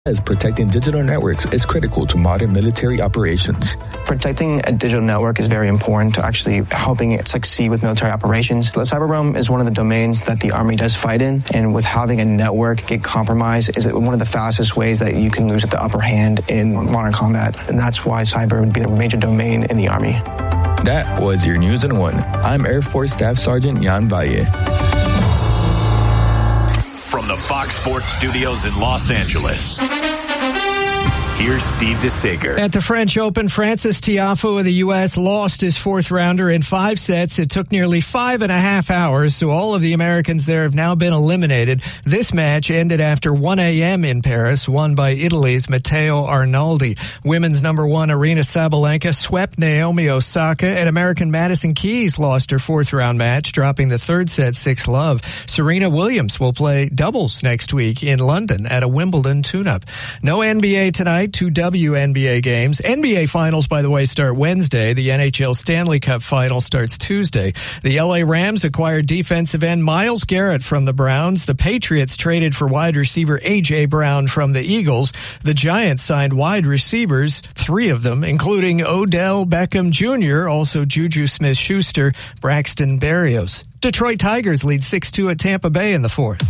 As protecting digital networks is critical to modern military operations. Protecting a digital network is very important to actually helping it succeed with military operations. The cyber realm is one of the domains that the Army does fight in, and with having a network get compromised is one of the fastest ways that you can lose at the upper hand in modern combat, and that's why cyber would be a major domain in the Army. That was your News in One. I'm Air Force Staff Sergeant Jan Valle. From the Fox Sports Studios in Los Angeles, here's Steve DeSager. At the French Open, Francis Tiafoe of the U.S. lost his fourth rounder in 5 sets. It took nearly 5.5 hours, so all of the Americans there have now been eliminated. This match ended after 1 a.m. in Paris, won by Italy's Matteo Arnaldi. Women's number 1 Aryna Sabalenka swept Naomi Osaka, and American Madison Keys lost her fourth-round match, dropping the third set 6-love. Serena Williams will play doubles next week in London at a Wimbledon tune-up. No NBA tonight. 2 WNBA games. NBA finals, by the way, start Wednesday. The NHL Stanley Cup final starts Tuesday. The LA Rams acquired defensive end Myles Garrett from the Browns. The Patriots traded for wide receiver A.J. Brown from the Eagles. The Giants signed wide receivers, 3 of them, including Odell Beckham Jr., also Juju Smith-Schuster, Braxton Berrios. Detroit Tigers lead 6-2 at Tampa Bay in the fourth.